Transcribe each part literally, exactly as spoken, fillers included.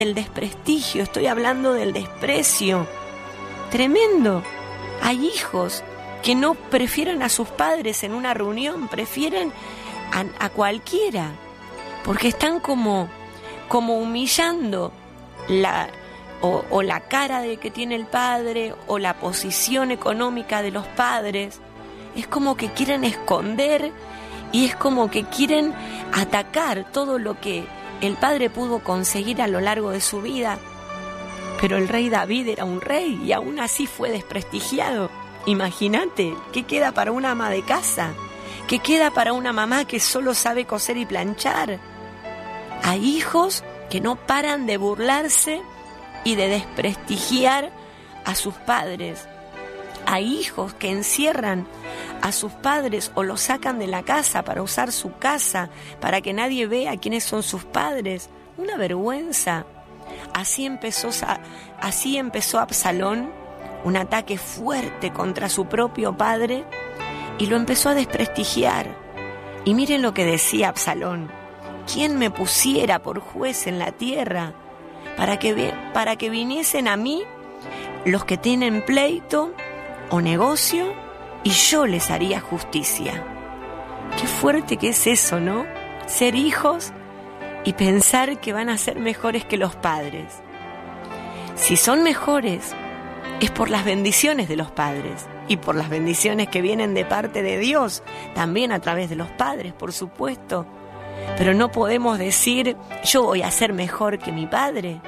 del desprestigio, estoy hablando del desprecio. Tremendo. Hay hijos que no prefieren a sus padres en una reunión, prefieren a, a cualquiera, porque están como, como humillando la, o, o la cara de que tiene el padre, o la posición económica de los padres. Es como que quieren esconder y es como que quieren atacar todo lo que el padre pudo conseguir a lo largo de su vida. Pero el rey David era un rey y aún así fue desprestigiado. Imagínate, ¿qué queda para una ama de casa? ¿Qué queda para una mamá que solo sabe coser y planchar? Hay hijos que no paran de burlarse y de desprestigiar a sus padres. Hay hijos que encierran a sus padres o los sacan de la casa para usar su casa, para que nadie vea quiénes son sus padres. Una vergüenza. Así empezó, así empezó Absalón, un ataque fuerte contra su propio padre, y lo empezó a desprestigiar. Y miren lo que decía Absalón: ¿quién me pusiera por juez en la tierra para que, para que viniesen a mí los que tienen pleito o negocio y yo les haría justicia? Qué fuerte que es eso, ¿no? Ser hijos y pensar que van a ser mejores que los padres. Si son mejores, es por las bendiciones de los padres y por las bendiciones que vienen de parte de Dios, también a través de los padres, por supuesto. Pero no podemos decir, yo voy a ser mejor que mi padre.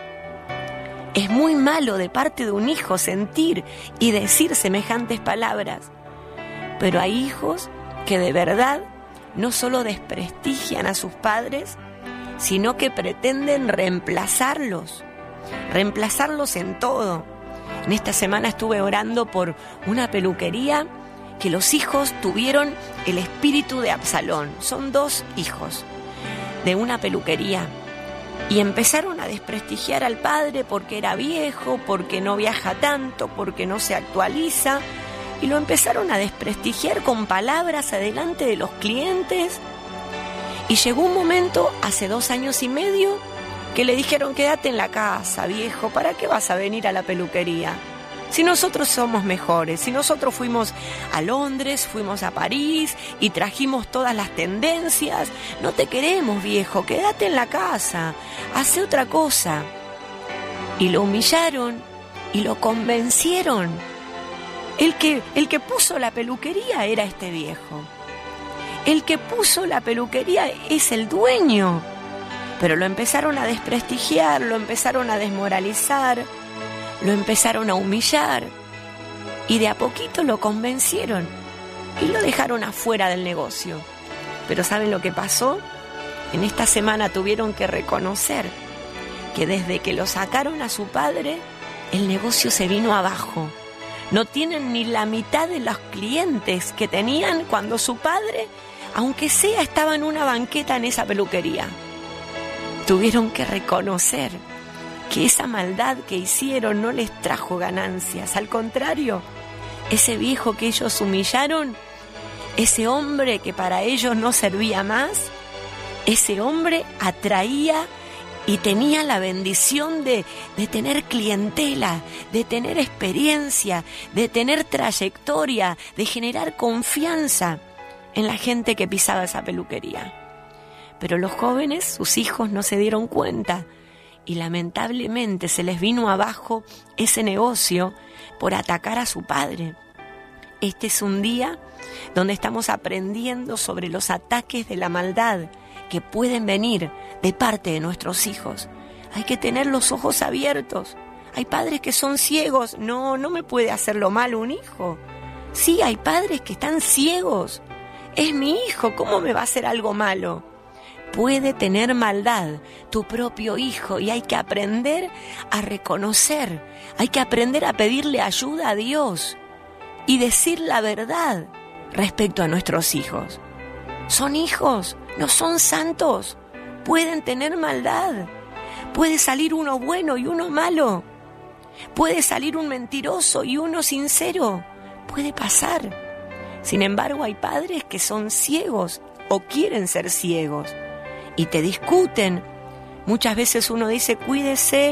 Es muy malo de parte de un hijo sentir y decir semejantes palabras. Pero hay hijos que de verdad no solo desprestigian a sus padres, sino que pretenden reemplazarlos, reemplazarlos en todo. En esta semana estuve orando por una peluquería que los hijos tuvieron el espíritu de Absalón. Son dos hijos de una peluquería y empezaron a desprestigiar al padre porque era viejo, porque no viaja tanto, porque no se actualiza, y lo empezaron a desprestigiar con palabras adelante de los clientes. Y llegó un momento, hace dos años y medio, que le dijeron: quédate en la casa, viejo, ¿para qué vas a venir a la peluquería? Si nosotros somos mejores, si nosotros fuimos a Londres, fuimos a París y trajimos todas las tendencias, no te queremos, viejo, quédate en la casa, hace otra cosa. Y lo humillaron y lo convencieron. El que, el que puso la peluquería era este viejo. El que puso la peluquería es el dueño. Pero lo empezaron a desprestigiar, lo empezaron a desmoralizar, lo empezaron a humillar, y de a poquito lo convencieron y lo dejaron afuera del negocio. Pero ¿saben lo que pasó? En esta semana tuvieron que reconocer que desde que lo sacaron a su padre, el negocio se vino abajo. No tienen ni la mitad de los clientes que tenían cuando su padre, aunque sea, estaba en una banqueta en esa peluquería. Tuvieron que reconocer que esa maldad que hicieron no les trajo ganancias. Al contrario, ese viejo que ellos humillaron, ese hombre que para ellos no servía más, ese hombre atraía y tenía la bendición de, de tener clientela, de tener experiencia, de tener trayectoria, de generar confianza en la gente que pisaba esa peluquería. Pero los jóvenes, sus hijos, no se dieron cuenta y lamentablemente se les vino abajo ese negocio por atacar a su padre. Este es un día donde estamos aprendiendo sobre los ataques de la maldad que pueden venir de parte de nuestros hijos. Hay que tener los ojos abiertos. Hay padres que son ciegos. No, no me puede hacer lo malo un hijo. Sí, hay padres que están ciegos. Es mi hijo, ¿cómo me va a hacer algo malo? Puede tener maldad tu propio hijo y hay que aprender a reconocer, hay que aprender a pedirle ayuda a Dios y decir la verdad respecto a nuestros hijos. Son hijos, no son santos, pueden tener maldad, puede salir uno bueno y uno malo, puede salir un mentiroso y uno sincero, puede pasar. Sin embargo, hay padres que son ciegos o quieren ser ciegos y te discuten Muchas veces uno dice, cuídese